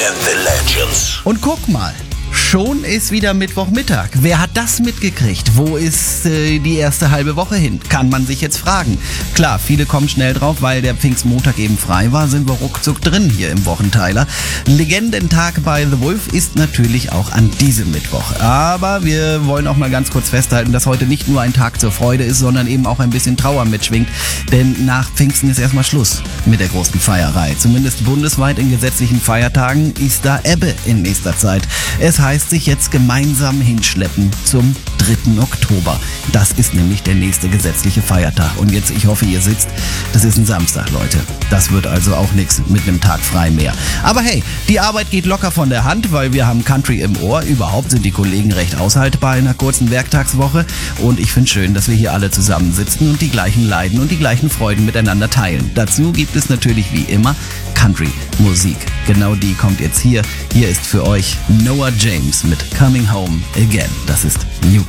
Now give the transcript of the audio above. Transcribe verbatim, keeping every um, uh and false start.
and the Legends. Und guck mal, schon ist wieder Mittwochmittag. Wer hat das mitgekriegt? Wo ist äh, die erste halbe Woche hin? Kann man sich jetzt fragen. Klar, viele kommen schnell drauf, weil der Pfingstmontag eben frei war, sind wir ruckzuck drin hier im Wochenteiler. Legendentag bei The Wolf ist natürlich auch an diesem Mittwoch. Aber wir wollen auch mal ganz kurz festhalten, dass heute nicht nur ein Tag zur Freude ist, sondern eben auch ein bisschen Trauer mitschwingt. Denn nach Pfingsten ist erstmal Schluss mit der großen Feierei. Zumindest bundesweit in gesetzlichen Feiertagen ist da Ebbe in nächster Zeit. Es heißt sich jetzt gemeinsam hinschleppen zum dritten Oktober. Das ist nämlich der nächste gesetzliche Feiertag. Und jetzt, ich hoffe, ihr sitzt, das ist ein Samstag, Leute. Das wird also auch nichts mit einem Tag frei mehr. Aber hey, die Arbeit geht locker von der Hand, weil wir haben Country im Ohr. Überhaupt sind die Kollegen recht aushaltbar in einer kurzen Werktagswoche. Und ich finde schön, dass wir hier alle zusammensitzen und die gleichen Leiden und die gleichen Freuden miteinander teilen. Dazu gibt es natürlich wie immer Country-Musik. Genau die kommt jetzt hier. Hier ist für euch Noah James mit Coming Home Again. Das ist New